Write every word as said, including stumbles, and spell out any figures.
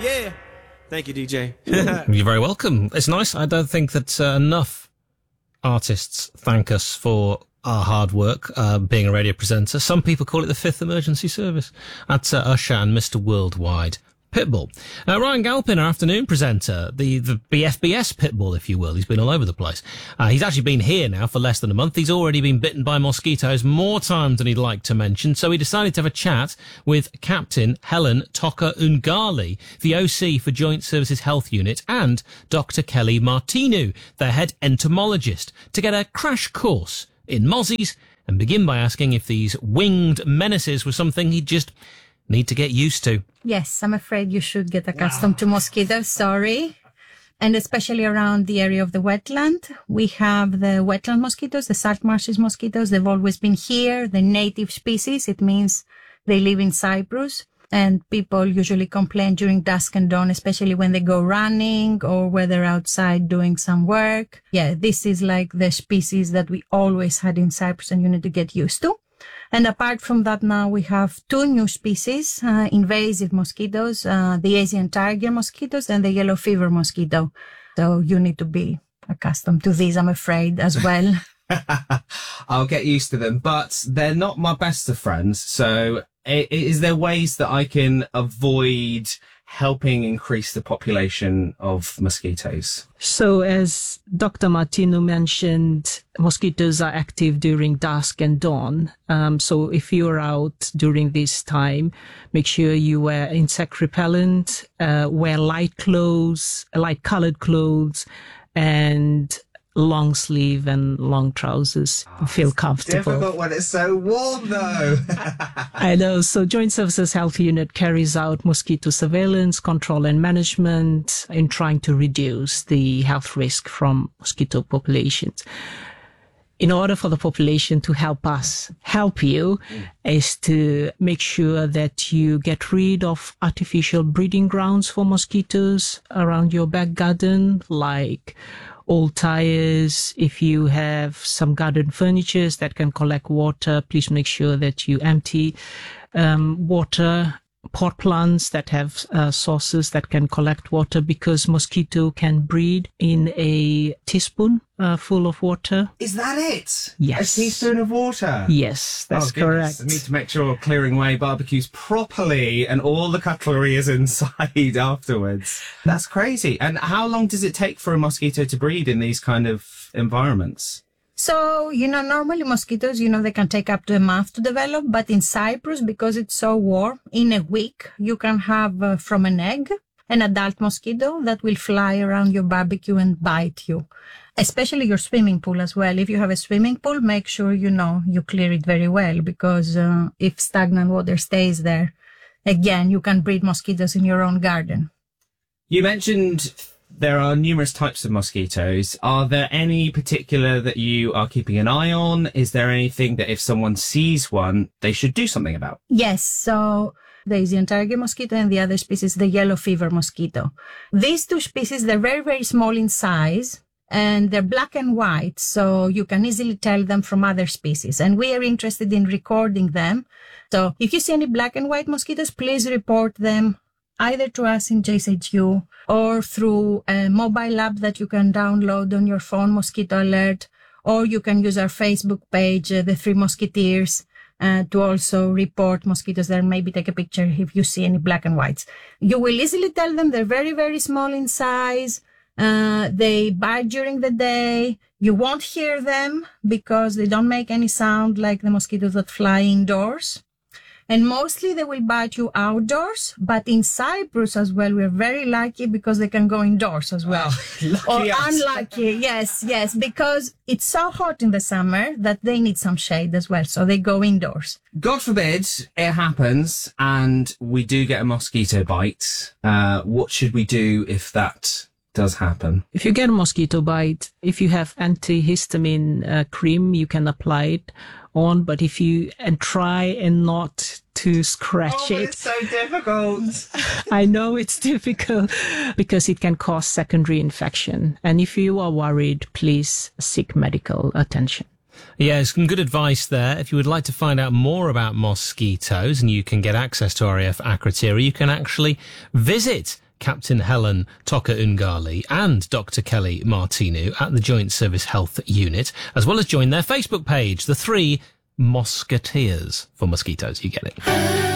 Yeah. Thank you, D J. You're very welcome. It's nice. I don't think that uh, enough artists thank us for our hard work uh, being a radio presenter. Some people call it the fifth emergency service. That's uh, Usher and Mister Worldwide. Pitbull. Uh, Ryan Galpin, our afternoon presenter, the, the B F B S Pitbull, if you will. He's been all over the place. Uh, he's actually been here now for less than a month. He's already been bitten by mosquitoes more times than he'd like to mention. So he decided to have a chat with Captain Helen Toka Ungali, the O C for Joint Services Health Unit, and Doctor Kelly Martinu, their head entomologist, to get a crash course in mozzies and begin by asking if these winged menaces were something he'd just need to get used to. Yes, I'm afraid you should get accustomed to mosquitoes, sorry. And especially around the area of the wetland. We have the wetland mosquitoes, the salt marshes mosquitoes. They've always been here, the native species. It means they live in Cyprus. And people usually complain during dusk and dawn, especially when they go running or when they're outside doing some work. Yeah, this is like the species that we always had in Cyprus and you need to get used to. And apart from that, now we have two new species, uh, invasive mosquitoes, uh, the Asian tiger mosquitoes and the yellow fever mosquito. So you need to be accustomed to these, I'm afraid, as well. I'll get used to them, but they're not my best of friends. So is there ways that I can avoid helping increase the population of mosquitoes? So as Doctor Martinu mentioned, mosquitoes are active during dusk and dawn. Um, so if you're out during this time, make sure you wear insect repellent, uh, wear light clothes, light colored clothes, and long sleeve and long trousers. Oh, feel comfortable. Difficult when it's so warm, though. I know. So Joint Services Health Unit carries out mosquito surveillance, control and management in trying to reduce the health risk from mosquito populations. In order for the population to help us help you mm. is to make sure that you get rid of artificial breeding grounds for mosquitoes around your back garden, like old tires. If you have some garden furniture that can collect water, please make sure that you empty um, water. Pot plants that have uh, sources that can collect water, because mosquito can breed in a teaspoon uh, full of water. Is that it? Yes. A teaspoon of water? Yes, that's oh, correct. I need to make sure clearing away barbecues properly and all the cutlery is inside afterwards. That's crazy. And how long does it take for a mosquito to breed in these kind of environments? So, you know, normally mosquitoes, you know, they can take up to a month to develop. But in Cyprus, because it's so warm, in a week, you can have uh, from an egg, an adult mosquito that will fly around your barbecue and bite you. Especially your swimming pool as well. If you have a swimming pool, make sure, you know, you clear it very well, because uh, if stagnant water stays there, again, you can breed mosquitoes in your own garden. You mentioned there are numerous types of mosquitoes. Are there any particular that you are keeping an eye on? Is there anything that if someone sees one, they should do something about? Yes. So the Asian tiger mosquito and the other species, the yellow fever mosquito. These two species, they're very, very small in size and they're black and white. So you can easily tell them from other species. And we are interested in recording them. So if you see any black and white mosquitoes, please report them either to us in J S H U or through a mobile app that you can download on your phone, Mosquito Alert, or you can use our Facebook page, uh, The Three Musketeers, uh, to also report mosquitoes there. Maybe take a picture if you see any black and whites. You will easily tell them they're very, very small in size. Uh, they bite during the day. You won't hear them because they don't make any sound like the mosquitoes that fly indoors. And mostly they will bite you outdoors, but in Cyprus as well, we're very lucky because they can go indoors as well. Oh, or unlucky, yes, yes, because it's so hot in the summer that they need some shade as well, so they go indoors. God forbid it happens and we do get a mosquito bite. Uh, what should we do if that does happen? If you get a mosquito bite, if you have antihistamine uh, cream, you can apply it on, but if you and try and not to scratch oh, it. It's so difficult. I know it's difficult because it can cause secondary infection. And if you are worried, please seek medical attention. Yeah, some good advice there. If you would like to find out more about mosquitoes and you can get access to R A F Akrotiri, you can actually visit Captain Helen Toka Ungali and Doctor Kelly Martinu at the Joint Service Health Unit, as well as join their Facebook page, the Three Mosquiteers for mosquitoes. You get it.